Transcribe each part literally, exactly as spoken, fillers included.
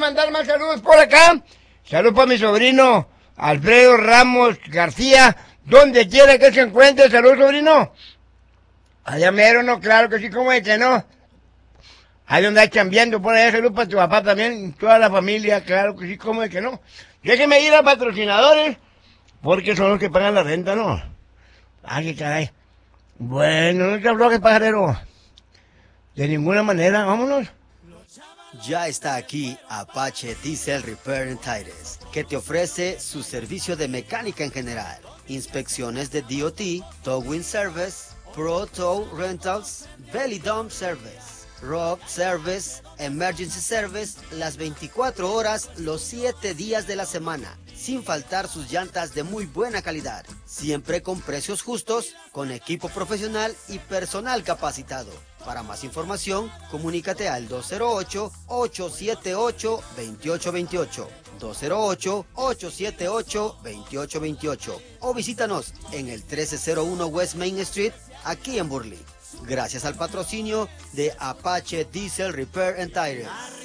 mandar más saludos por acá. Saludos para mi sobrino Alfredo Ramos García, donde quiera que se encuentre. Saludos, sobrino. Allá mero, no, claro que sí, como es que no. Ahí donde está chambeando por allá. Saludos para tu papá también, toda la familia, claro que sí, como es que no. Déjenme ir a patrocinadores, porque son los que pagan la renta, ¿no? Ay, qué caray. Bueno, no te aflojes, pajarero. De ninguna manera, vámonos. Ya está aquí Apache Diesel Repair and Tires, que te ofrece su servicio de mecánica en general, inspecciones de D O T, Towing Service, Pro Tow Rentals, Belly Dump Service, Rock Service, Emergency Service, las veinticuatro horas, los siete días de la semana, sin faltar sus llantas de muy buena calidad, siempre con precios justos, con equipo profesional y personal capacitado. Para más información, comunícate al dos cero ocho, ocho siete ocho, dos ocho dos ocho, dos cero ocho, ocho siete ocho, dos ocho dos ocho o visítanos en el trece cero uno West Main Street, aquí en Burley. Gracias al patrocinio de Apache Diesel Repair and Tires.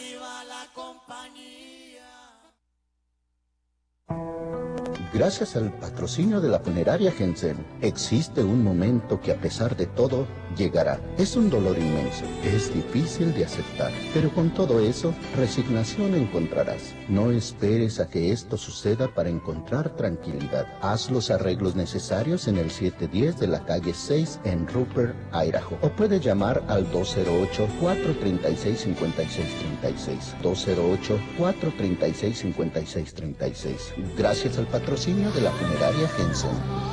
Gracias al patrocinio de la funeraria Jensen, existe un momento que a pesar de todo, llegará. Es un dolor inmenso, es difícil de aceptar, pero con todo eso, resignación encontrarás. No esperes a que esto suceda para encontrar tranquilidad. Haz los arreglos necesarios en el siete diez de la calle seis en Rupert, Idaho. O puedes llamar al dos cero ocho, cuatro tres seis, cinco seis tres seis. dos cero ocho, cuatro tres seis, cinco seis tres seis. Gracias al patrocinio de la funeraria Jensen.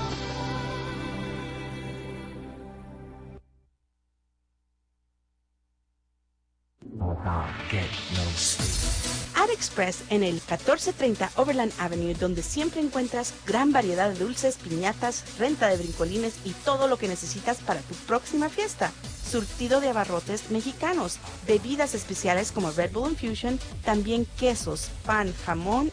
Ad Express en el catorce treinta Overland Avenue, donde siempre encuentras gran variedad de dulces, piñatas, renta de brincolines y todo lo que necesitas para tu próxima fiesta. Surtido de abarrotes mexicanos, bebidas especiales como Red Bull Infusion, también quesos, pan, jamón